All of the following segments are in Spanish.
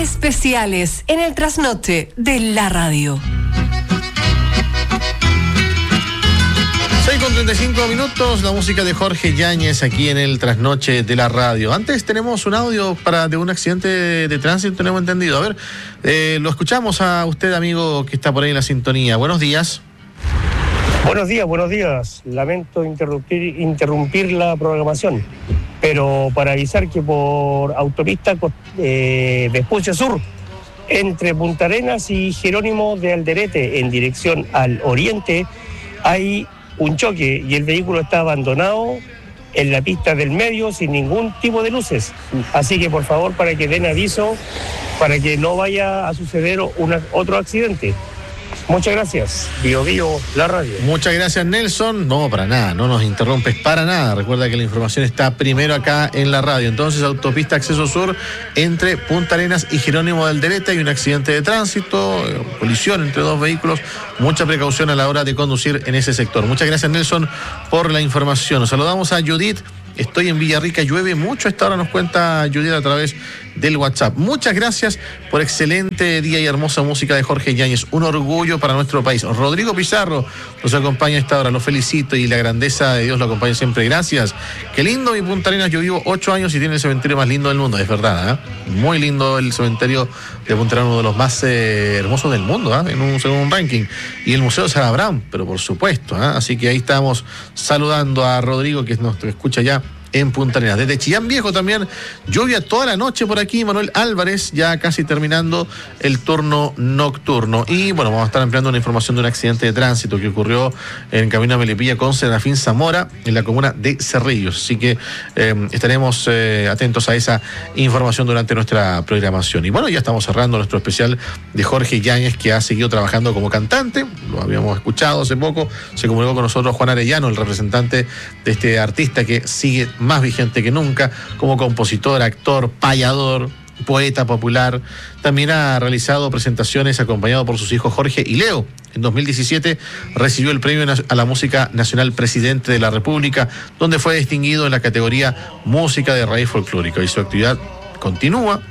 Especiales en el trasnoche de la radio. 6:35, la música de Jorge Yáñez aquí en el trasnoche de la radio. Antes tenemos un audio de un accidente de tránsito, tenemos entendido. A ver, lo escuchamos a usted, amigo, que está por ahí en la sintonía. Buenos días. Buenos días. Lamento interrumpir la programación, pero para avisar que por autopista Vespucio Sur, entre Punta Arenas y Jerónimo de Alderete, en dirección al oriente, hay un choque y el vehículo está abandonado en la pista del medio sin ningún tipo de luces. Así que por favor, para que den aviso, para que no vaya a suceder otro accidente. Muchas gracias. Bio, la radio. Muchas gracias, Nelson. No, para nada, no nos interrumpes para nada. Recuerda que la información está primero acá en la radio. Entonces, autopista Acceso Sur entre Punta Arenas y Jerónimo de Alderete. Hay un accidente de tránsito, colisión entre dos vehículos. Mucha precaución a la hora de conducir en ese sector. Muchas gracias, Nelson, por la información. Nos saludamos a Judith. Estoy en Villarrica, llueve mucho. Esta hora nos cuenta Judith a través del WhatsApp. Muchas gracias por excelente día y hermosa música de Jorge Yáñez. Un orgullo para nuestro país. Rodrigo Pizarro nos acompaña a esta hora. Lo felicito y la grandeza de Dios lo acompaña siempre. Gracias. Qué lindo mi Punta Arenas. Yo vivo 8 años y tiene el cementerio más lindo del mundo. Es verdad, Muy lindo el cementerio de Punta Arenas, uno de los más hermosos del mundo, según un ranking. Y el Museo de San Abraham, pero por supuesto. Así que ahí estamos saludando a Rodrigo, que nos escucha ya en Punta Arenas. Desde Chillán Viejo también, lluvia toda la noche por aquí. Manuel Álvarez, ya casi terminando el turno nocturno. Y bueno, vamos a estar ampliando una información de un accidente de tránsito que ocurrió en camino a Melipilla con Serafín Zamora en la comuna de Cerrillos. Así que estaremos atentos a esa información durante nuestra programación. Y bueno, ya estamos cerrando nuestro especial de Jorge Yáñez, que ha seguido trabajando como cantante. Lo habíamos escuchado hace poco. Se comunicó con nosotros Juan Arellano, el representante de este artista que sigue más vigente que nunca, como compositor, actor, payador, poeta popular. También ha realizado presentaciones acompañado por sus hijos Jorge y Leo. En 2017 recibió el premio a la música nacional Presidente de la República, donde fue distinguido en la categoría Música de Raíz Folclórica, y su actividad continúa.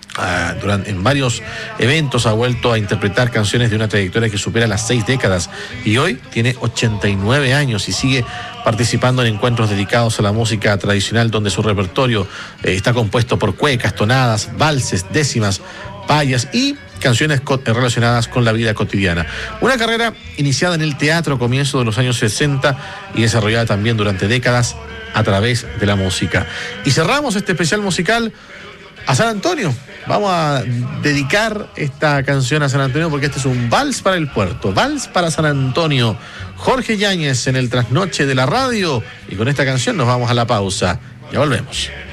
En varios eventos ha vuelto a interpretar canciones de una trayectoria que supera las 6 décadas y hoy tiene 89 años y sigue participando en encuentros dedicados a la música tradicional, donde su repertorio está compuesto por cuecas, tonadas, valses, décimas, payas y canciones relacionadas con la vida cotidiana. Una carrera iniciada en el teatro a comienzos de los años 60 y desarrollada también durante décadas a través de la música. Y cerramos este especial musical a San Antonio. Vamos a dedicar esta canción a San Antonio porque este es un vals para el puerto, vals para San Antonio. Jorge Yáñez en el trasnoche de la radio, y con esta canción nos vamos a la pausa. Ya volvemos.